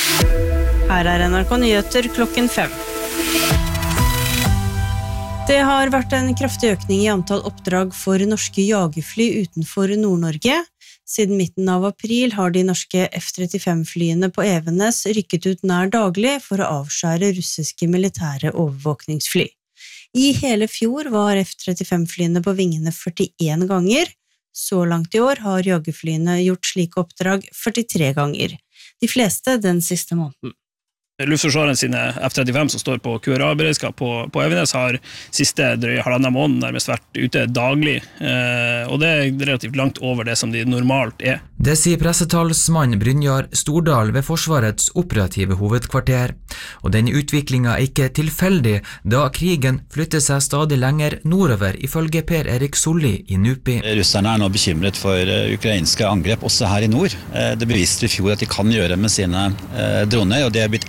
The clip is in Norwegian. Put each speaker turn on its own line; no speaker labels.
Her NRK Nyheter klokken 5. Det har vært en kraftig økning i antall oppdrag for norske jagerfly utenfor Nord-Norge. Siden midten av april har de norske F-35-flyene på Evenes rykket ut nær daglig for å avskjære russiske militære overvåkningsfly. I hele fjor var F-35-flyene på vingene 41 ganger. Så langt i år har jagerflyene gjort slike oppdrag 43 ganger. De fleste den siste måneden.
Luftforsvaret sine F-35 som står på QRA-beredskap på Evenes har siste drøye halvannen måned nærmest vært ute daglig, og det er relativt langt over det som de normalt er.
Det sier pressetalsmann Brynjar Stordal ved Forsvarets operative hovedkvarter, og denne utviklingen er ikke tilfeldig, da krigen flytter seg stadig lenger nordover, ifølge Per Erik Solli i NUPI.
Russerne er nå bekymret for ukrainske angrep også her i nord. Det beviste i fjor at de kan gjøre med sine droner, og det er blitt